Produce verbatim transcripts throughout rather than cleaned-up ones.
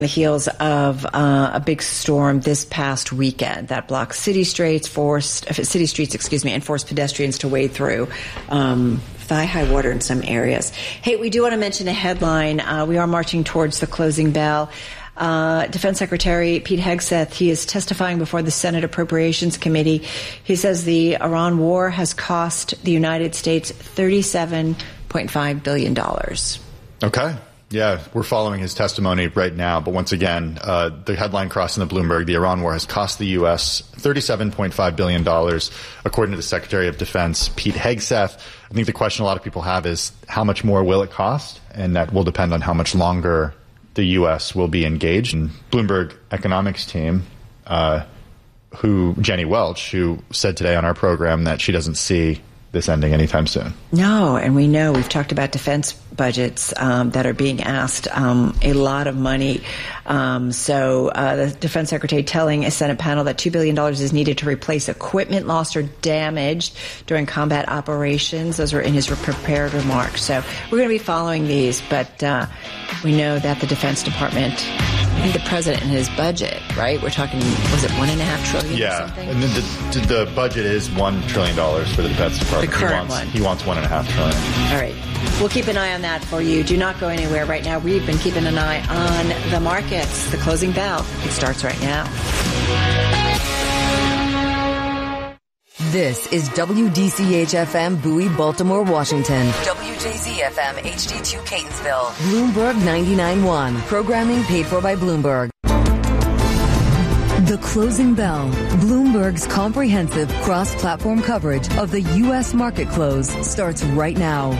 the heels of uh, a big storm this past weekend that blocked city streets, forced uh, city streets, excuse me, and forced pedestrians to wade through um, thigh high water in some areas. Hey, we do want to mention a headline. Uh, we are marching towards the closing bell. Uh, Defense Secretary Pete Hegseth, he is testifying before the Senate Appropriations Committee. He says the Iran war has cost the United States thirty-seven point five billion dollars. Okay. Yeah, we're following his testimony right now. But once again, uh, the headline crossing the Bloomberg, the Iran war has cost the U S thirty-seven point five billion dollars, according to the Secretary of Defense, Pete Hegseth. I think the question a lot of people have is how much more will it cost? And that will depend on how much longer the U S will be engaged. And Bloomberg economics team, uh, who Jenny Welch, who said today on our program that she doesn't see this ending anytime soon. No, and we know we've talked about defense budgets um, that are being asked um, a lot of money. Um, so uh, the defense secretary telling a Senate panel that two billion dollars is needed to replace equipment lost or damaged during combat operations. Those were in his prepared remarks. So we're going to be following these, but uh, we know that the Defense Department, I think the president in his budget, right? We're talking, was it one and a half trillion yeah. or something? And then the, the budget is one trillion dollars for the Defense Department. The current he wants, one. He wants one and a half trillion. All right. We'll keep an eye on that for you. Do not go anywhere right now. We've been keeping an eye on the markets. The closing bell, it starts right now. This is W D C H F M Bowie, Baltimore, Washington. W J Z F M H D two Catonsville. Bloomberg ninety-nine point one. Programming paid for by Bloomberg. The Closing Bell, Bloomberg's comprehensive cross-platform coverage of the U S market close, starts right now.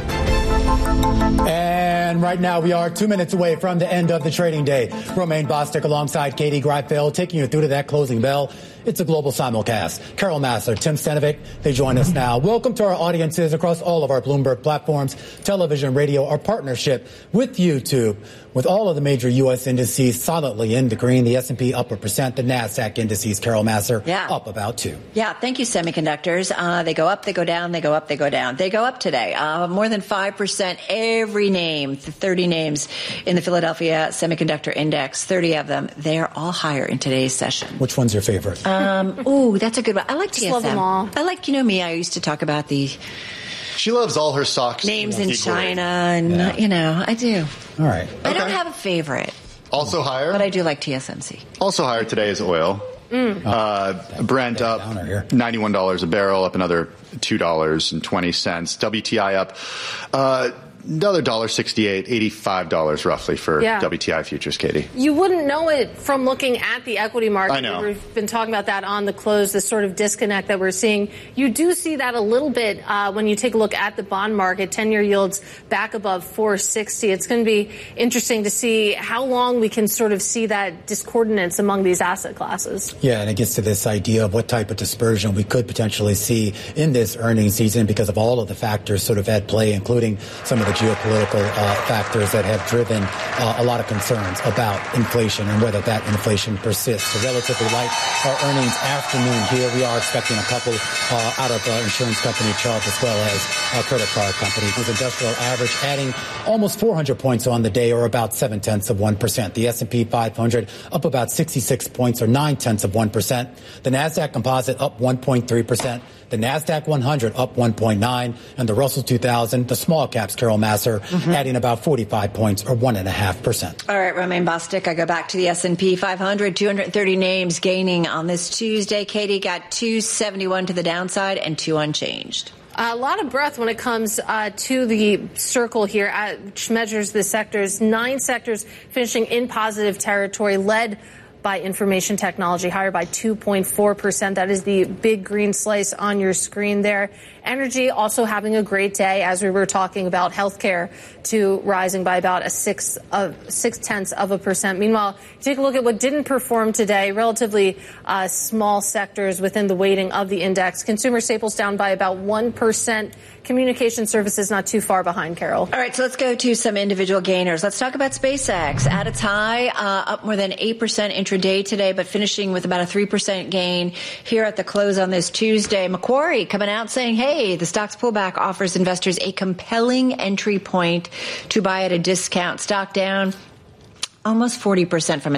And right now we are two minutes away from the end of the trading day. Romaine Bostick alongside Katie Greifeld taking you through to that closing bell. It's a global simulcast. Carol Massar, Tim Stenovic, they join us now. Welcome to our audiences across all of our Bloomberg platforms, television, radio, our partnership with YouTube. With all of the major U S indices solidly in the green, the S and P up a percent, the NASDAQ indices, Carol Massar, yeah. up about two. Yeah, thank you, semiconductors. Uh, they go up, they go down, they go up, they go down. They go up today, uh, more than five percent. Every name, the thirty names in the Philadelphia Semiconductor Index, thirty of them, they are all higher in today's session. Which one's your favorite? Um, ooh, that's a good one. I like T S M. Love them all. I like, you know me, I used to talk about the She loves all her stocks. names in equally. China, and, Yeah. you know, I do. All right. I don't Okay. have a favorite, Also higher. but I do like T S M C. Also higher today is oil. Mm. Uh, Brent Big up downer here. ninety-one dollars a barrel, up another two dollars and twenty cents. W T I up uh, another one dollar sixty-eight, eighty-five dollars roughly for Yeah. W T I futures, Katie. You wouldn't know it from looking at the equity market. I know. We've been talking about that on the close, this sort of disconnect that we're seeing. You do see that a little bit uh, when you take a look at the bond market. ten-year yields back above four sixty. It's going to be interesting to see how long we can sort of see that discordance among these asset classes. Yeah, and it gets to this idea of what type of dispersion we could potentially see in this earnings season because of all of the factors sort of at play, including some of the geopolitical uh, factors that have driven uh, a lot of concerns about inflation and whether that inflation persists. A relatively light uh, earnings afternoon here. We are expecting a couple uh, out of uh, insurance company Chubb as well as uh, credit card companies. With industrial average adding almost four hundred points on the day, or about seven tenths of one percent. The S and P five hundred up about sixty-six points, or nine tenths of one percent. The Nasdaq Composite up one point three percent. The Nasdaq one hundred up one point nine, and the Russell two thousand, the small caps, Carol Massar, mm-hmm. adding about forty-five points, or one and a half percent. All right, Romaine Bostick, I go back to the S and P five hundred, two hundred thirty names gaining on this Tuesday. Katie got two seventy-one to the downside and two unchanged. A lot of breath when it comes uh, to the circle here, uh, which measures the sectors. Nine sectors finishing in positive territory, led by information technology, higher by two point four percent. That is the big green slice on your screen there. Energy also having a great day, as we were talking about healthcare, to rising by about a six of six tenths of a percent. Meanwhile, take a look at what didn't perform today. Relatively uh, small sectors within the weighting of the index. Consumer staples down by about one percent. Communication services not too far behind, Carol. All right, so let's go to some individual gainers. Let's talk about SpaceX. At its high, uh, up more than eight percent intraday today, but finishing with about a three percent gain here at the close on this Tuesday. Macquarie coming out saying, hey, the stock's pullback offers investors a compelling entry point to buy at a discount. Stock down almost forty percent from its